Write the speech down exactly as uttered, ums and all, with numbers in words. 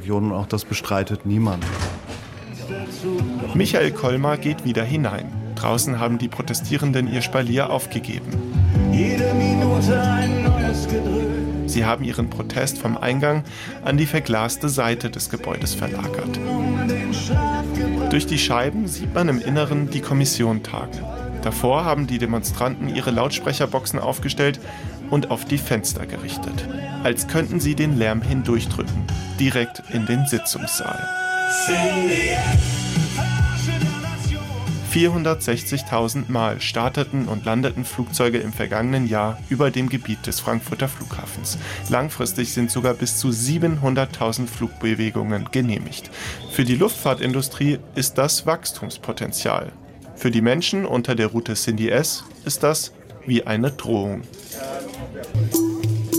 Region und auch das bestreitet niemand. Michael Kolmar geht wieder hinein. Draußen haben die Protestierenden ihr Spalier aufgegeben. Jede Minute ein neues Gedrückt. Sie haben ihren Protest vom Eingang an die verglaste Seite des Gebäudes verlagert. Durch die Scheiben sieht man im Inneren die Kommission tagen. Davor haben die Demonstranten ihre Lautsprecherboxen aufgestellt und auf die Fenster gerichtet. Als könnten sie den Lärm hindurchdrücken, direkt in den Sitzungssaal. vierhundertsechzigtausend Mal starteten und landeten Flugzeuge im vergangenen Jahr über dem Gebiet des Frankfurter Flughafens. Langfristig sind sogar bis zu siebenhunderttausend Flugbewegungen genehmigt. Für die Luftfahrtindustrie ist das Wachstumspotenzial. Für die Menschen unter der Route Cindy S ist das wie eine Drohung.